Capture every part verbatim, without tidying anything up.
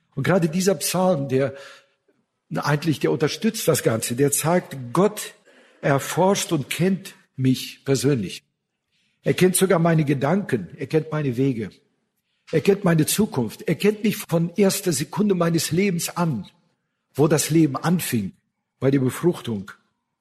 Und gerade dieser Psalm, der eigentlich, der unterstützt das Ganze, der zeigt, Gott erforscht und kennt mich persönlich. Er kennt sogar meine Gedanken, er kennt meine Wege, er kennt meine Zukunft, er kennt mich von erster Sekunde meines Lebens an, wo das Leben anfing, bei der Befruchtung.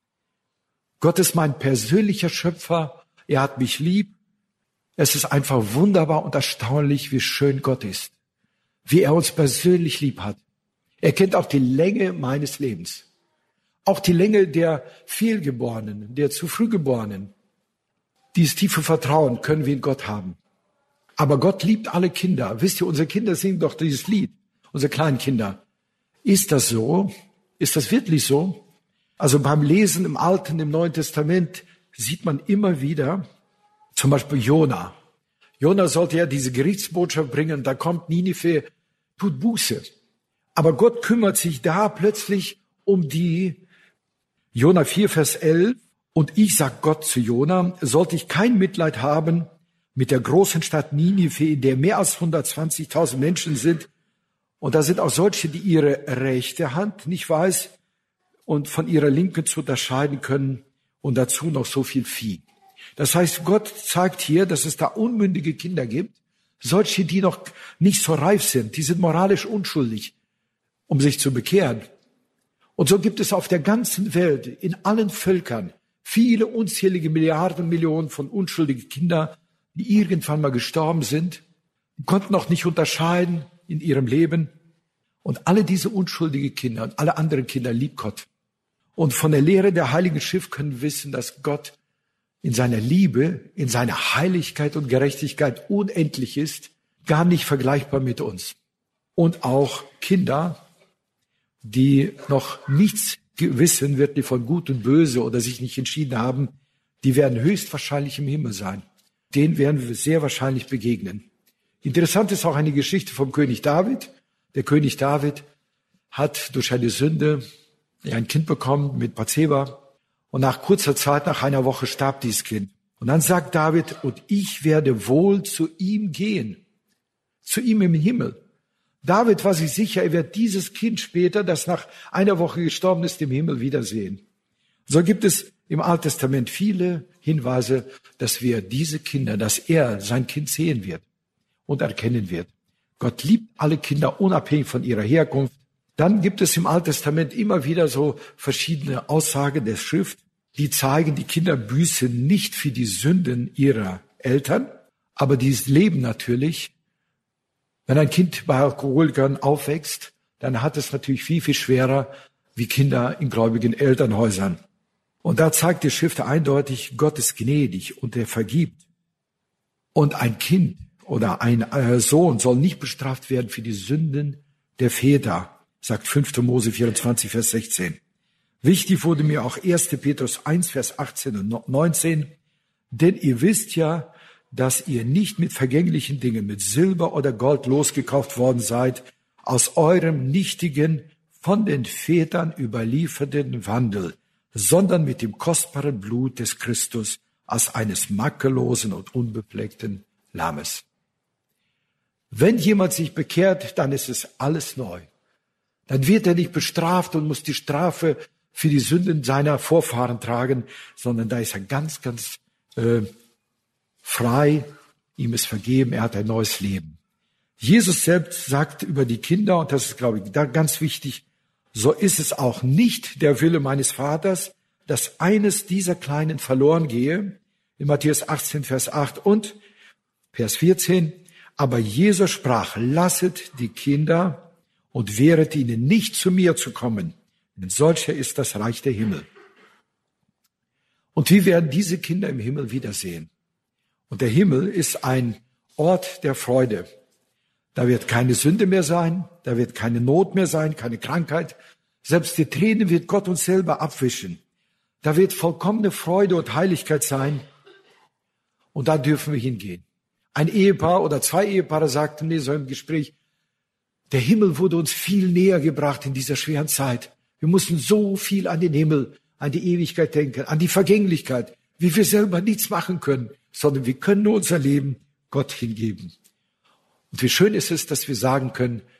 Gott ist mein persönlicher Schöpfer, er hat mich lieb. Es ist einfach wunderbar und erstaunlich, wie schön Gott ist, wie er uns persönlich lieb hat. Er kennt auch die Länge meines Lebens, auch die Länge der Fehlgeborenen, der zu früh Geborenen. Dieses tiefe Vertrauen können wir in Gott haben. Aber Gott liebt alle Kinder. Wisst ihr, unsere Kinder singen doch dieses Lied, unsere kleinen Kinder. Ist das so? Ist das wirklich so? Also beim Lesen im Alten, im Neuen Testament sieht man immer wieder, zum Beispiel Jona. Jona sollte ja diese Gerichtsbotschaft bringen, da kommt Ninive, tut Buße. Aber Gott kümmert sich da plötzlich um die, Jona vier, Vers elf, und ich, sagt Gott zu Jona, sollte ich kein Mitleid haben mit der großen Stadt Ninive, in der mehr als hundertzwanzigtausend Menschen sind. Und da sind auch solche, die ihre rechte Hand nicht weiß und von ihrer linken zu unterscheiden können, und dazu noch so viel Vieh. Das heißt, Gott zeigt hier, dass es da unmündige Kinder gibt, solche, die noch nicht so reif sind, die sind moralisch unschuldig, um sich zu bekehren. Und so gibt es auf der ganzen Welt, in allen Völkern, viele unzählige Milliarden, Millionen von unschuldigen Kindern, die irgendwann mal gestorben sind, die konnten noch nicht unterscheiden in ihrem Leben. Und alle diese unschuldigen Kinder und alle anderen Kinder liebt Gott. Und von der Lehre der Heiligen Schrift können wir wissen, dass Gott in seiner Liebe, in seiner Heiligkeit und Gerechtigkeit unendlich ist, gar nicht vergleichbar mit uns. Und auch Kinder, die noch nichts wissen, wirklich von Gut und Böse oder sich nicht entschieden haben, die werden höchstwahrscheinlich im Himmel sein. Denen werden wir sehr wahrscheinlich begegnen. Interessant ist auch eine Geschichte vom König David. Der König David hat durch eine Sünde ein Kind bekommen mit Bathseba. Und nach kurzer Zeit, nach einer Woche, starb dieses Kind. Und dann sagt David, und ich werde wohl zu ihm gehen, zu ihm im Himmel. David war sich sicher, er wird dieses Kind später, das nach einer Woche gestorben ist, im Himmel wiedersehen. So gibt es im Alten Testament viele Hinweise, dass wir diese Kinder, dass er sein Kind sehen wird und erkennen wird. Gott liebt alle Kinder unabhängig von ihrer Herkunft. Dann gibt es im Alten Testament immer wieder so verschiedene Aussagen der Schrift, die zeigen, die Kinder büßen nicht für die Sünden ihrer Eltern, aber die leben natürlich. Wenn ein Kind bei Alkoholikern aufwächst, dann hat es natürlich viel, viel schwerer wie Kinder in gläubigen Elternhäusern. Und da zeigt die Schrift eindeutig, Gott ist gnädig und er vergibt. Und ein Kind oder ein Sohn soll nicht bestraft werden für die Sünden der Väter, sagt fünfter Mose vierundzwanzig, Vers sechzehn. Wichtig wurde mir auch erster Petrus eins, Vers achtzehn und neunzehn. Denn ihr wisst ja, dass ihr nicht mit vergänglichen Dingen, mit Silber oder Gold losgekauft worden seid, aus eurem nichtigen, von den Vätern überlieferten Wandel, sondern mit dem kostbaren Blut des Christus als eines makellosen und unbefleckten Lammes. Wenn jemand sich bekehrt, dann ist es alles neu. Dann wird er nicht bestraft und muss die Strafe für die Sünden seiner Vorfahren tragen, sondern da ist er ganz, ganz äh, frei. Ihm ist vergeben, er hat ein neues Leben. Jesus selbst sagt über die Kinder, und das ist, glaube ich, da ganz wichtig, so ist es auch nicht der Wille meines Vaters, dass eines dieser Kleinen verloren gehe. In Matthäus achtzehn, Vers acht und Vers vierzehn. Aber Jesus sprach, lasset die Kinder und wehret ihnen nicht, zu mir zu kommen, denn solcher ist das Reich der Himmel. Und wir werden diese Kinder im Himmel wiedersehen. Und der Himmel ist ein Ort der Freude. Da wird keine Sünde mehr sein, da wird keine Not mehr sein, keine Krankheit. Selbst die Tränen wird Gott uns selber abwischen. Da wird vollkommene Freude und Heiligkeit sein. Und da dürfen wir hingehen. Ein Ehepaar oder zwei Ehepaare sagten mir so im Gespräch, der Himmel wurde uns viel näher gebracht in dieser schweren Zeit. Wir mussten so viel an den Himmel, an die Ewigkeit denken, an die Vergänglichkeit, wie wir selber nichts machen können, sondern wir können nur unser Leben Gott hingeben. Und wie schön ist es, dass wir sagen können,